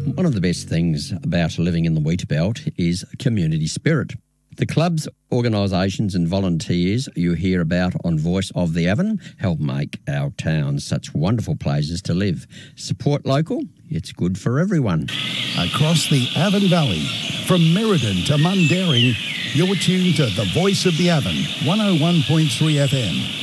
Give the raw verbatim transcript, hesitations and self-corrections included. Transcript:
one of the best things about living in the wheat belt is community spirit. The clubs, organisations and volunteers you hear about on Voice of the Avon help make our towns such wonderful places to live. Support local, it's good for everyone. Across the Avon Valley, from Merredin to Mundaring, you're tuned to the Voice of the Avon, one oh one point three F M.